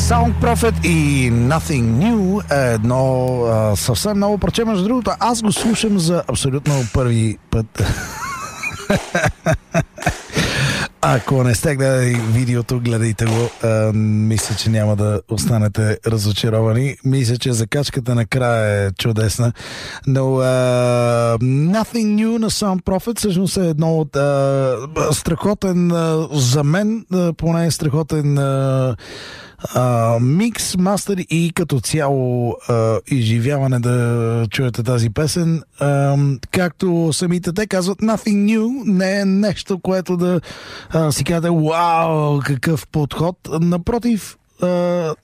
Sound Prophet и Nothing New е едно съвсем ново парче. Между другото, аз го слушам за абсолютно първи път. Ако не сте гледали видеото, гледайте го. Мисля, че няма да останете разочаровани. Мисля, че закачката накрая е чудесна. Но Nothing New на Sound Prophet всъщност е едно от страхотен за мен, поне страхотен микс, мастер и като цяло изживяване да чуете тази песен. Както самите те казват, Nothing New не е нещо, което да си кажете, вау, какъв подход. Напротив,